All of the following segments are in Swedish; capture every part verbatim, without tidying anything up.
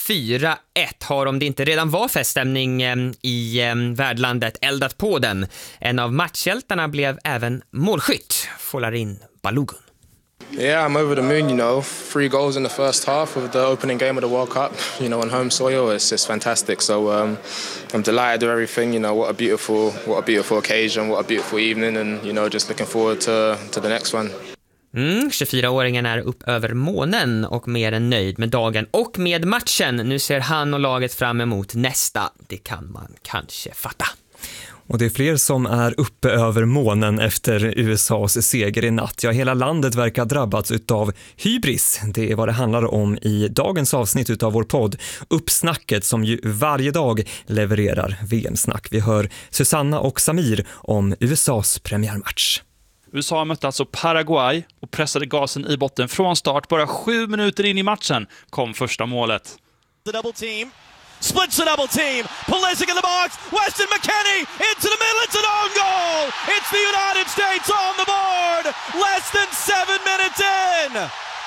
fyra ett har, om det inte redan var feststämning i värdlandet, eldat på den. En av matchhjältarna blev även målskytt, Folarin Balogun. Yeah, I'm over the moon, you know. Three goals in the first half of the opening game of the World Cup, you know, on home soil. It's just fantastic. So um, I'm delighted with everything, you know. What a beautiful, what a beautiful occasion, what a beautiful evening, and, you know, just looking forward to, to the next one. Mm, tjugofyraåringen är upp över månen och mer än nöjd med dagen och med matchen. Nu ser han och laget fram emot nästa. Det kan man kanske fatta. Och det är fler som är uppe över månen efter U S A:s seger i natt. Ja, hela landet verkar drabbats utav hybris. Det är vad det handlar om i dagens avsnitt utav vår podd Uppsnacket, som ju varje dag levererar V M-snack. Vi hör Susanna och Samir om U S A:s premiärmatch. U S A mötte alltså Paraguay och pressade gasen i botten från start. Bara sju minuter in i matchen kom första målet. The double team. Splits the double team. Pulisic in the box. Weston McKennie into the middle. It's an own goal. It's the United States on the board. Less than seven minutes in.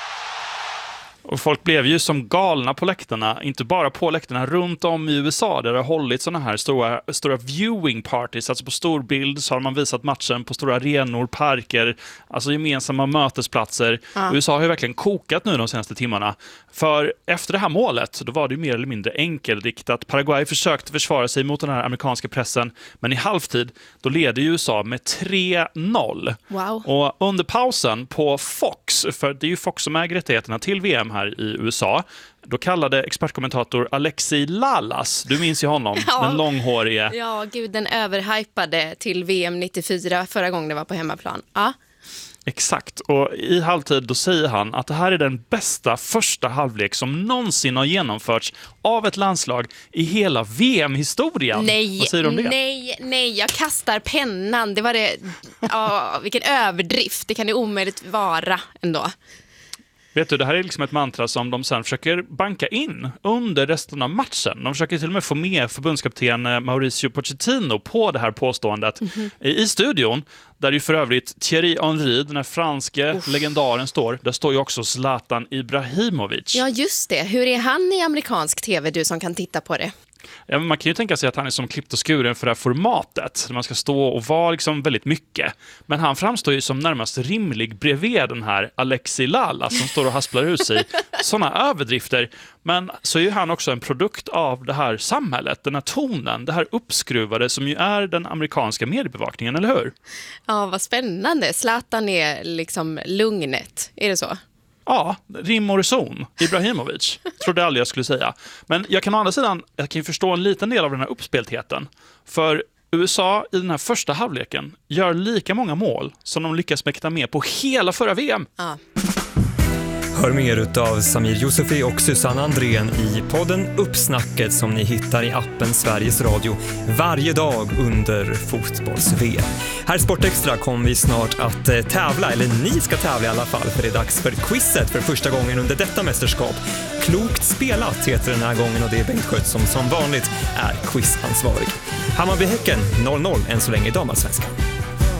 Och folk blev ju som galna på läktarna, inte bara på läktarna, runt om i U S A där det har hållit såna här stora, stora viewing parties, alltså på stor bild så har man visat matchen på stora arenor, parker, alltså gemensamma mötesplatser. Ja. U S A har ju verkligen kokat nu de senaste timmarna. För efter det här målet, då var det ju mer eller mindre enkelriktat. Paraguay försökte försvara sig mot den här amerikanska pressen, men i halvtid, då leder U S A med tre noll. Wow. Och under pausen på Fox, för det är ju Fox som äger rättigheterna till V M här i U S A, då kallade expertkommentator Alexi Lalas, du minns ju honom, ja. Den långhårige. Ja, gud, den överhypade till V M nittiofyra förra gången det var på hemmaplan. Ja. Exakt, och i halvtid då säger han att det här är den bästa första halvlek som någonsin har genomförts av ett landslag i hela V M-historien. Nej, Vad säger du om det? nej, nej, jag kastar pennan. Det var det, ja, vilken överdrift, det kan ju omöjligt vara ändå. Vet du, det här är liksom ett mantra som de sen försöker banka in under resten av matchen. De försöker till och med få med förbundskapten Mauricio Pochettino på det här påståendet mm-hmm. i studion. Där ju för övrigt Thierry Henry, den här franske Uff. legendaren, står. Där står ju också Zlatan Ibrahimovic. Ja, just det. Hur är han i amerikansk tv, du som kan titta på det? Ja, man kan ju tänka sig att han är som klippt och skuren för det här formatet. Där man ska stå och vara liksom väldigt mycket. Men han framstår ju som närmast rimlig bredvid den här Alexi Lala som står och hasplar ur sig sådana överdrifter. Men så är ju han också en produkt av det här samhället, den här tonen, det här uppskruvade som ju är den amerikanska mediebevakningen, eller hur? Ja, vad spännande. Zlatan är liksom lugnet, är det så? Ja, rim och reson. Ibrahimovic. Trodde aldrig jag skulle säga. Men jag kan å andra sidan, jag kan ju förstå en liten del av den här uppspeltheten. För U S A i den här första halvleken gör lika många mål som de lyckas mäkta med på hela förra V M. Ja. Hör mer utav Samir Josefi och Susanne Andrén i podden Uppsnacket som ni hittar i appen Sveriges Radio varje dag under fotbolls-V M. Här i Sportextra kommer vi snart att tävla, eller ni ska tävla i alla fall, för det är dags för quizet för första gången under detta mästerskap. Klokt spelat heter den här gången och det är Bengt Sköt som som vanligt är quizansvarig. Hammarby-Häcken noll noll än så länge i damallsvenskan.